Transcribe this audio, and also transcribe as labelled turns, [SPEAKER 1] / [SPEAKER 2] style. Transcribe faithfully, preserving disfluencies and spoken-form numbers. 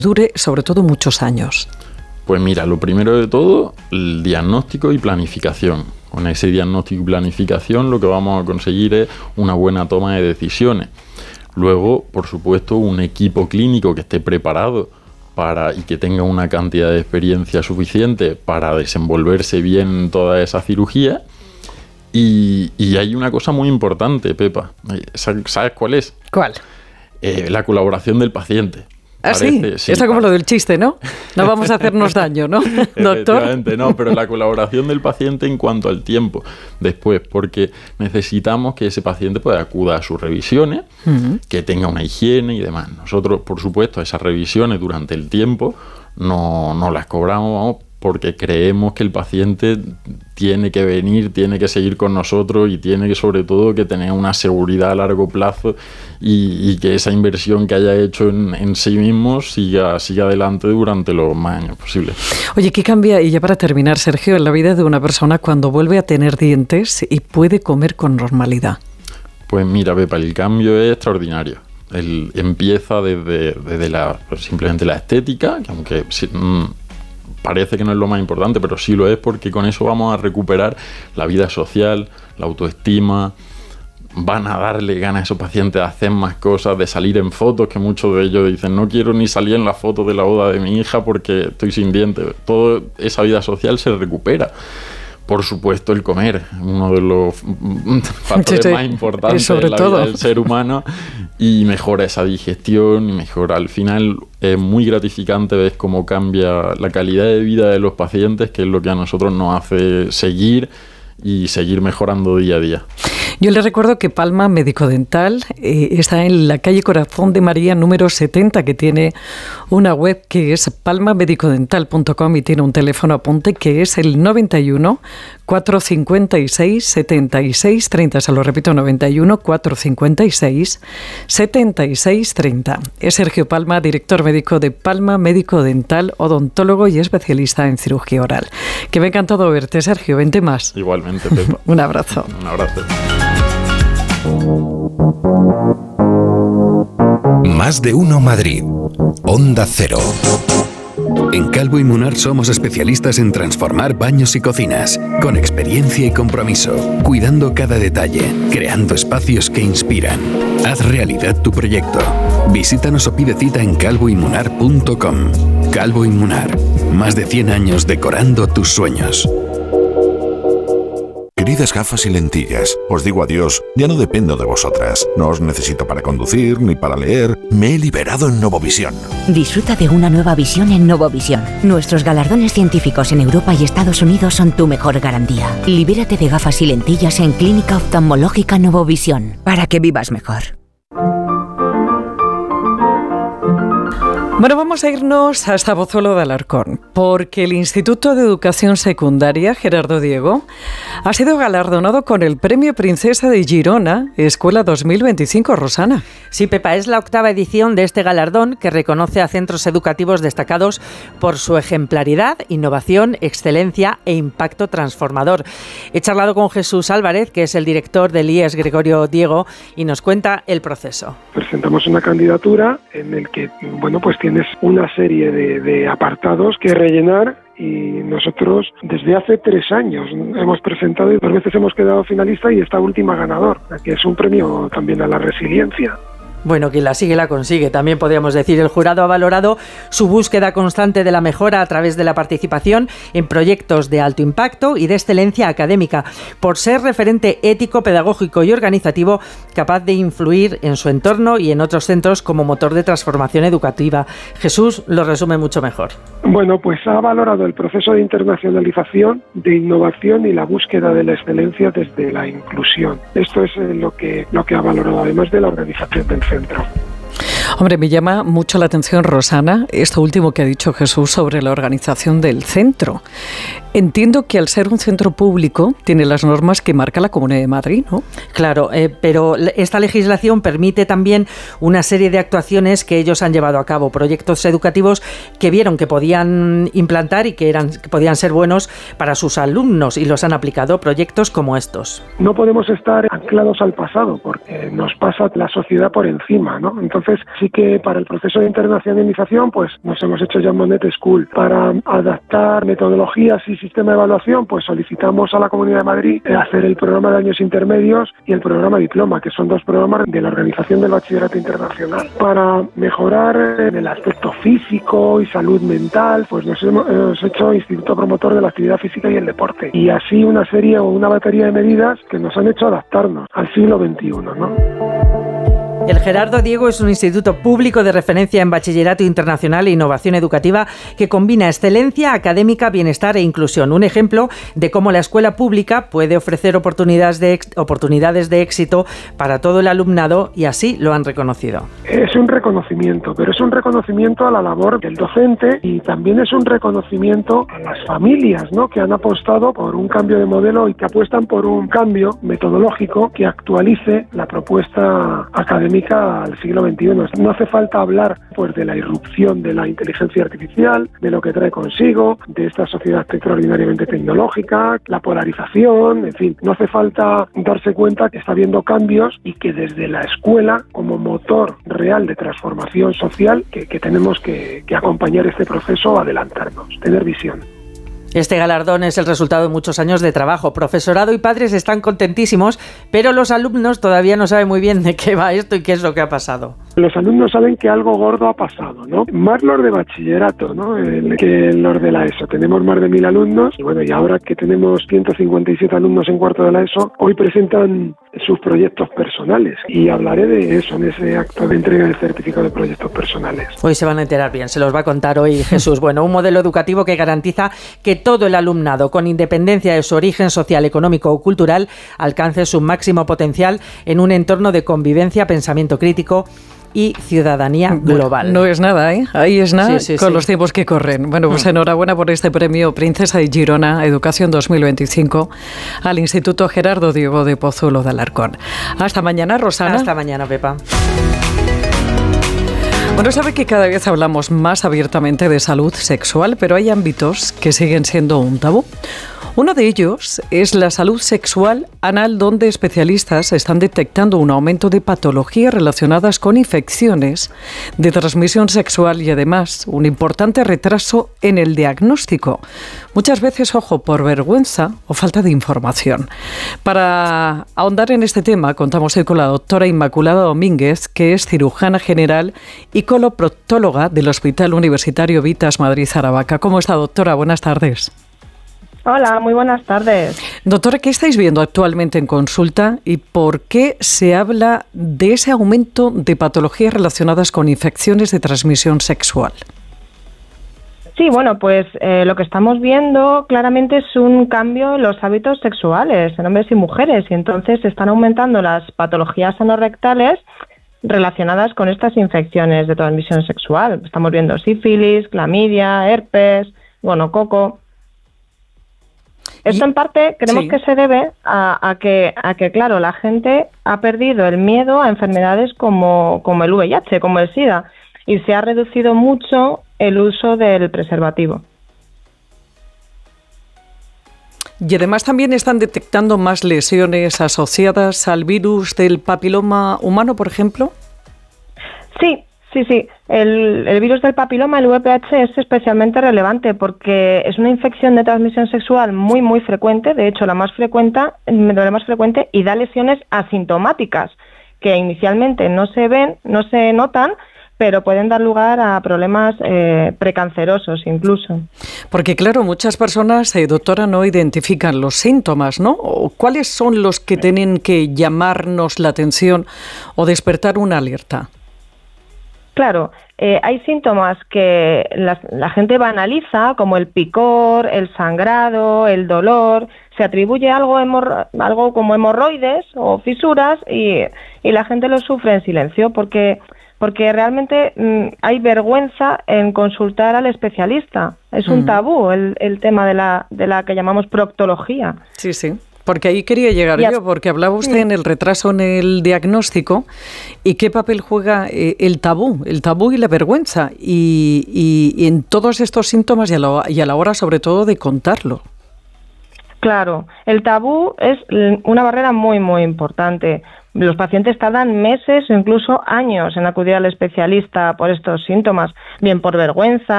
[SPEAKER 1] dure sobre todo muchos años?
[SPEAKER 2] Pues mira, lo primero de todo, el diagnóstico y planificación. Con ese diagnóstico y planificación lo que vamos a conseguir es una buena toma de decisiones. Luego, por supuesto, un equipo clínico que esté preparado para y que tenga una cantidad de experiencia suficiente para desenvolverse bien en toda esa cirugía. Y, y hay una cosa muy importante, Pepa. ¿Sabes cuál es?
[SPEAKER 1] ¿Cuál?
[SPEAKER 2] Eh, la colaboración del paciente.
[SPEAKER 1] ¿Ah, sí? sí? Está como lo del chiste, ¿no? No vamos a hacernos daño, ¿no, doctor?
[SPEAKER 2] Efectivamente, no, pero la colaboración del paciente en cuanto al tiempo después, porque necesitamos que ese paciente pueda acudir a sus revisiones, uh-huh. que tenga una higiene y demás. Nosotros, por supuesto, esas revisiones durante el tiempo no, no las cobramos porque creemos que el paciente tiene que venir, tiene que seguir con nosotros y tiene que, sobre todo, que tener una seguridad a largo plazo y, y que esa inversión que haya hecho en, en sí mismo siga, siga adelante durante los más años posibles.
[SPEAKER 1] Oye, ¿qué cambia, y ya para terminar, Sergio, en la vida de una persona cuando vuelve a tener dientes y puede comer con normalidad?
[SPEAKER 2] Pues mira, Pepa, el cambio es extraordinario. Él empieza desde, desde la, pues simplemente la estética, que aunque... Mmm, parece que no es lo más importante, pero sí lo es, porque con eso vamos a recuperar la vida social, la autoestima. Van a darle ganas a esos pacientes de hacer más cosas, de salir en fotos, que muchos de ellos dicen, no quiero ni salir en la foto de la boda de mi hija porque estoy sin dientes. Toda esa vida social se recupera. Por supuesto, el comer, uno de los factores sí, sí. más importantes de la todo. vida del ser humano, y mejora esa digestión y mejora. Al final es muy gratificante ver cómo cambia la calidad de vida de los pacientes, que es lo que a nosotros nos hace seguir y seguir mejorando día a día.
[SPEAKER 1] Yo les recuerdo que Palma Médico Dental eh, está en la calle Corazón de María número setenta, que tiene una web que es palma médico dental punto com y tiene un teléfono apunte que es el noventa y uno, cuatrocientos cincuenta y seis, setenta y seis treinta. Se lo repito, noventa y uno, cuatrocientos cincuenta y seis, setenta y seis treinta. Es Sergio Palma, director médico de Palma Médico Dental, odontólogo y especialista en cirugía oral. Que me ha encantado verte, Sergio. Vente más.
[SPEAKER 2] Igualmente, Pepa.
[SPEAKER 1] Un abrazo.
[SPEAKER 2] Un abrazo.
[SPEAKER 3] Más de uno Madrid. Onda Cero. En Calvo y Munar somos especialistas en transformar baños y cocinas, con experiencia y compromiso, cuidando cada detalle, creando espacios que inspiran. Haz realidad tu proyecto. Visítanos o pide cita en calvo y munar punto com. Calvo y Munar. Más de cien años decorando tus sueños.
[SPEAKER 4] Queridas gafas y lentillas, os digo adiós, ya no dependo de vosotras. No os necesito para conducir ni para leer. Me he liberado en Novovisión.
[SPEAKER 5] Disfruta de una nueva visión en Novovisión. Nuestros galardones científicos en Europa y Estados Unidos son tu mejor garantía. Libérate de gafas y lentillas en Clínica Oftalmológica Novovisión, para que vivas mejor.
[SPEAKER 1] Bueno, vamos a irnos hasta Pozuelo de Alarcón, porque el Instituto de Educación Secundaria Gerardo Diego ha sido galardonado con el Premio Princesa de Girona, Escuela dos mil veinticinco, Rosana.
[SPEAKER 6] Sí, Pepa, es la octava edición de este galardón que reconoce a centros educativos destacados por su ejemplaridad, innovación, excelencia e impacto transformador. He charlado con Jesús Álvarez, que es el director del I E S Gregorio Diego, y nos cuenta el proceso.
[SPEAKER 7] Presentamos una candidatura en el que, bueno, pues tiene Tienes una serie de, de apartados que rellenar y nosotros desde hace tres años hemos presentado y dos veces hemos quedado finalista y esta última ganador, que es un premio también a la resiliencia.
[SPEAKER 6] Bueno, quien la sigue la consigue, también podríamos decir. El jurado ha valorado su búsqueda constante de la mejora a través de la participación en proyectos de alto impacto y de excelencia académica, por ser referente ético, pedagógico y organizativo capaz de influir en su entorno y en otros centros como motor de transformación educativa. Jesús lo resume mucho mejor.
[SPEAKER 7] Bueno, pues ha valorado el proceso de internacionalización, de innovación y la búsqueda de la excelencia desde la inclusión. Esto es lo que, lo que ha valorado, además de la organización del centro.
[SPEAKER 1] Hombre, me llama mucho la atención, Rosana, esto último que ha dicho Jesús sobre la organización del centro. Entiendo que al ser un centro público tiene las normas que marca la Comunidad de Madrid, ¿no?
[SPEAKER 6] Claro, eh, pero esta legislación permite también una serie de actuaciones que ellos han llevado a cabo, proyectos educativos que vieron que podían implantar y que, eran, que podían ser buenos para sus alumnos y los han aplicado, proyectos como estos.
[SPEAKER 7] No podemos estar anclados al pasado porque nos pasa la sociedad por encima, ¿no? Entonces sí que para el proceso de internacionalización pues nos hemos hecho ya Monet School. Para adaptar metodologías y sistema de evaluación, pues solicitamos a la Comunidad de Madrid hacer el programa de años intermedios y el programa diploma, que son dos programas de la Organización del Bachillerato Internacional. Para mejorar en el aspecto físico y salud mental, pues nos hemos, hemos hecho Instituto Promotor de la Actividad Física y el Deporte. Y así una serie o una batería de medidas que nos han hecho adaptarnos al siglo veintiuno, ¿no?
[SPEAKER 6] El Gerardo Diego es un instituto público de referencia en bachillerato internacional e innovación educativa que combina excelencia académica, bienestar e inclusión. Un ejemplo de cómo la escuela pública puede ofrecer oportunidades de, oportunidades de éxito para todo el alumnado y así lo han reconocido.
[SPEAKER 7] Es un reconocimiento, pero es un reconocimiento a la labor del docente y también es un reconocimiento a las familias, ¿no?, que han apostado por un cambio de modelo y que apuestan por un cambio metodológico que actualice la propuesta académica al siglo veintiuno. No hace falta hablar pues de la irrupción de la inteligencia artificial, de lo que trae consigo, de esta sociedad extraordinariamente tecnológica, la polarización, en fin, no hace falta darse cuenta que está habiendo cambios y que desde la escuela, como motor real de transformación social, que, que tenemos que, que acompañar este proceso, adelantarnos, tener visión.
[SPEAKER 6] Este galardón es el resultado de muchos años de trabajo. Profesorado y padres están contentísimos, pero los alumnos todavía no saben muy bien de qué va esto y qué es lo que ha pasado.
[SPEAKER 7] Los alumnos saben que algo gordo ha pasado, ¿no? Más los de bachillerato, ¿no?, el, que los de la ESO. Tenemos más de mil alumnos y bueno, y ahora que tenemos ciento cincuenta y siete alumnos en cuarto de la ESO, hoy presentan sus proyectos personales y hablaré de eso en ese acto de entrega del certificado de proyectos personales.
[SPEAKER 6] Hoy se van a enterar bien, se los va a contar hoy Jesús. Bueno, un modelo educativo que garantiza que todo el alumnado, con independencia de su origen social, económico o cultural, alcance su máximo potencial en un entorno de convivencia, pensamiento crítico y ciudadanía global.
[SPEAKER 1] No es nada, ¿eh? Ahí es nada, sí, sí, con sí. los tiempos que corren. Bueno, pues enhorabuena por este premio Princesa de Girona Educación dos mil veinticinco al Instituto Gerardo Diego de Pozuelo de Alarcón. Hasta mañana, Rosana.
[SPEAKER 6] Hasta mañana, Pepa.
[SPEAKER 1] Bueno, sabe que cada vez hablamos más abiertamente de salud sexual, pero hay ámbitos que siguen siendo un tabú. Uno de ellos es la salud sexual anal, donde especialistas están detectando un aumento de patologías relacionadas con infecciones de transmisión sexual y además un importante retraso en el diagnóstico. Muchas veces, ojo, por vergüenza o falta de información. Para ahondar en este tema, contamos hoy con la doctora Inmaculada Domínguez, que es cirujana general y coloproctóloga del Hospital Universitario Vitas Madrid Aravaca. ¿Cómo está, doctora? Buenas tardes.
[SPEAKER 8] Hola, muy buenas tardes.
[SPEAKER 1] Doctora, ¿qué estáis viendo actualmente en consulta y por qué se habla de ese aumento de patologías relacionadas con infecciones de transmisión sexual?
[SPEAKER 8] Sí, bueno, pues eh, lo que estamos viendo claramente es un cambio en los hábitos sexuales en hombres y mujeres, y entonces están aumentando las patologías anorrectales relacionadas con estas infecciones de transmisión sexual. Estamos viendo sífilis, clamidia, herpes, gonococo. Esto en parte creemos sí. que se debe a, a que, a que, claro, la gente ha perdido el miedo a enfermedades como, como el V I H, como el SIDA, y se ha reducido mucho el uso del preservativo.
[SPEAKER 1] Y además también están detectando más lesiones asociadas al virus del papiloma humano, por ejemplo.
[SPEAKER 8] Sí. Sí, sí. El, el virus del papiloma, el V P H, es especialmente relevante porque es una infección de transmisión sexual muy, muy frecuente, de hecho la más frecuente, la más frecuente y da lesiones asintomáticas que inicialmente no se ven, no se notan, pero pueden dar lugar a problemas eh, precancerosos incluso.
[SPEAKER 1] Porque claro, muchas personas, eh, doctora, no identifican los síntomas, ¿no? ¿Cuáles son los que tienen que llamarnos la atención o despertar una alerta?
[SPEAKER 8] Claro, eh, hay síntomas que la, la gente banaliza, como el picor, el sangrado, el dolor, se atribuye algo, hemorro- algo como hemorroides o fisuras y, y la gente lo sufre en silencio porque porque realmente mmm, hay vergüenza en consultar al especialista. Es un tabú el, el tema de la, de la que llamamos proctología.
[SPEAKER 1] Sí, sí. Porque ahí quería llegar ya. yo, porque hablaba usted sí. en el retraso en el diagnóstico y qué papel juega eh, el tabú, el tabú y la vergüenza y, y, y en todos estos síntomas y a, la, y a la hora sobre todo de contarlo.
[SPEAKER 8] Claro, el tabú es una barrera muy, muy importante. Los pacientes tardan meses o incluso años en acudir al especialista por estos síntomas, bien por vergüenza,